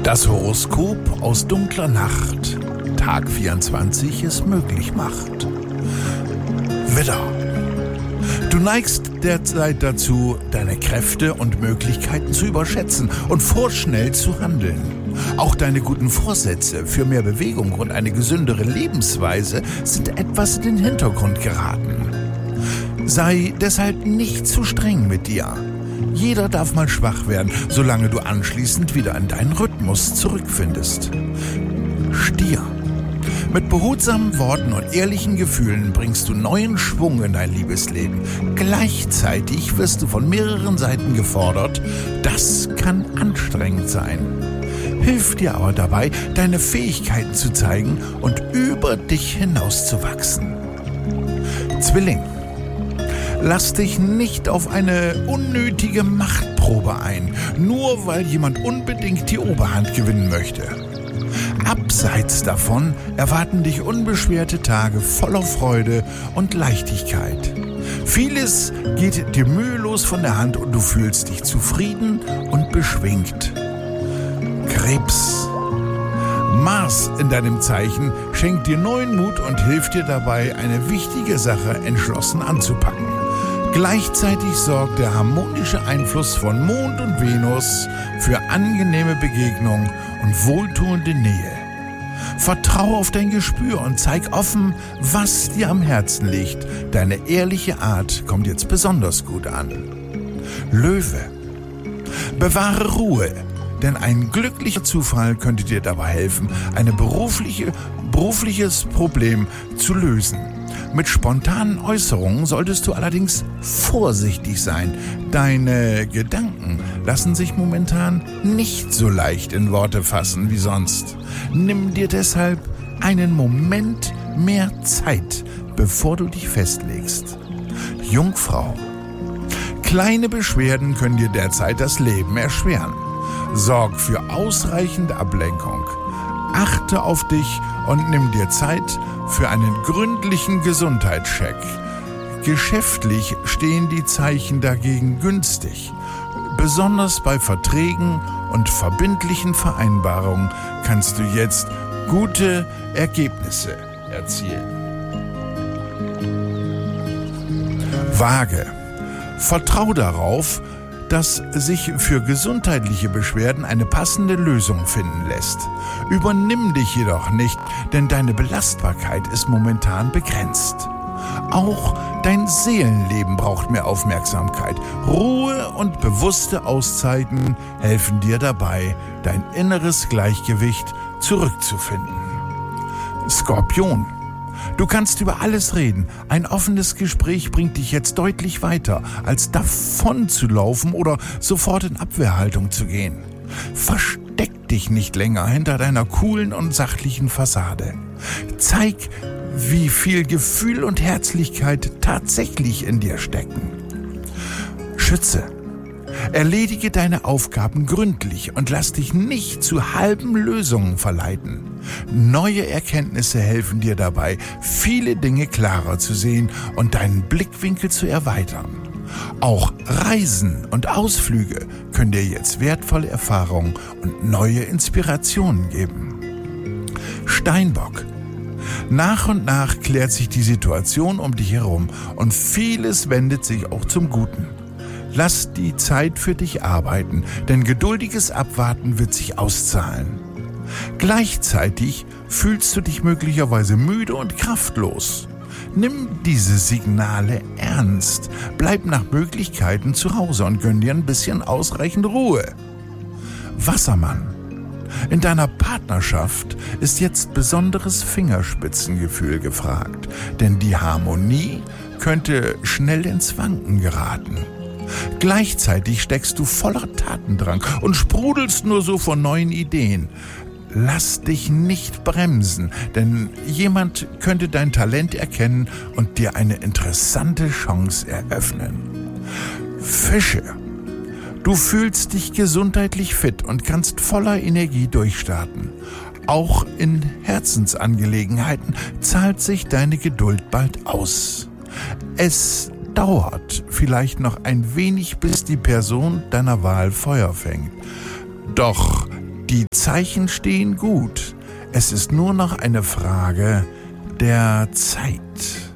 Das Horoskop aus dunkler Nacht. Tag 24 es möglich macht. Widder. Du neigst derzeit dazu, deine Kräfte und Möglichkeiten zu überschätzen und vorschnell zu handeln. Auch deine guten Vorsätze für mehr Bewegung und eine gesündere Lebensweise sind etwas in den Hintergrund geraten. Sei deshalb nicht zu streng mit dir. Jeder darf mal schwach werden, solange du anschließend wieder in deinen Rhythmus zurückfindest. Stier. Mit behutsamen Worten und ehrlichen Gefühlen bringst du neuen Schwung in dein Liebesleben. Gleichzeitig wirst du von mehreren Seiten gefordert. Das kann anstrengend sein. Hilf dir aber dabei, deine Fähigkeiten zu zeigen und über dich hinauszuwachsen. Zwilling. Lass dich nicht auf eine unnötige Machtprobe ein, nur weil jemand unbedingt die Oberhand gewinnen möchte. Abseits davon erwarten dich unbeschwerte Tage voller Freude und Leichtigkeit. Vieles geht dir mühelos von der Hand und du fühlst dich zufrieden und beschwingt. Krebs. Mars in deinem Zeichen schenkt dir neuen Mut und hilft dir dabei, eine wichtige Sache entschlossen anzupacken. Gleichzeitig sorgt der harmonische Einfluss von Mond und Venus für angenehme Begegnung und wohltuende Nähe. Vertraue auf dein Gespür und zeig offen, was dir am Herzen liegt. Deine ehrliche Art kommt jetzt besonders gut an. Löwe. Bewahre Ruhe, denn ein glücklicher Zufall könnte dir dabei helfen, ein berufliches Problem zu lösen. Mit spontanen Äußerungen solltest du allerdings vorsichtig sein. Deine Gedanken lassen sich momentan nicht so leicht in Worte fassen wie sonst. Nimm dir deshalb einen Moment mehr Zeit, bevor du dich festlegst. Jungfrau. Kleine Beschwerden können dir derzeit das Leben erschweren. Sorg für ausreichend Ablenkung. Achte auf dich und nimm dir Zeit für einen gründlichen Gesundheitscheck. Geschäftlich stehen die Zeichen dagegen günstig. Besonders bei Verträgen und verbindlichen Vereinbarungen kannst du jetzt gute Ergebnisse erzielen. Waage. Vertrau darauf, dass sich für gesundheitliche Beschwerden eine passende Lösung finden lässt. Übernimm dich jedoch nicht, denn deine Belastbarkeit ist momentan begrenzt. Auch dein Seelenleben braucht mehr Aufmerksamkeit. Ruhe und bewusste Auszeiten helfen dir dabei, dein inneres Gleichgewicht zurückzufinden. Skorpion. Du kannst über alles reden. Ein offenes Gespräch bringt dich jetzt deutlich weiter, als davon zu laufen oder sofort in Abwehrhaltung zu gehen. Versteck dich nicht länger hinter deiner coolen und sachlichen Fassade. Zeig, wie viel Gefühl und Herzlichkeit tatsächlich in dir stecken. Schütze. Erledige deine Aufgaben gründlich und lass dich nicht zu halben Lösungen verleiten. Neue Erkenntnisse helfen dir dabei, viele Dinge klarer zu sehen und deinen Blickwinkel zu erweitern. Auch Reisen und Ausflüge können dir jetzt wertvolle Erfahrungen und neue Inspirationen geben. Steinbock. Nach und nach klärt sich die Situation um dich herum und vieles wendet sich auch zum Guten. Lass die Zeit für dich arbeiten, denn geduldiges Abwarten wird sich auszahlen. Gleichzeitig fühlst du dich möglicherweise müde und kraftlos. Nimm diese Signale ernst, bleib nach Möglichkeiten zu Hause und gönn dir ein bisschen ausreichend Ruhe. Wassermann. In deiner Partnerschaft ist jetzt besonderes Fingerspitzengefühl gefragt, denn die Harmonie könnte schnell ins Wanken geraten. Gleichzeitig steckst du voller Tatendrang und sprudelst nur so vor neuen Ideen. Lass dich nicht bremsen, denn jemand könnte dein Talent erkennen und dir eine interessante Chance eröffnen. Fische. Du fühlst dich gesundheitlich fit und kannst voller Energie durchstarten. Auch in Herzensangelegenheiten zahlt sich deine Geduld bald aus. Es dauert vielleicht noch ein wenig, bis die Person deiner Wahl Feuer fängt. Doch Die Zeichen stehen gut. Es ist nur noch eine Frage der Zeit.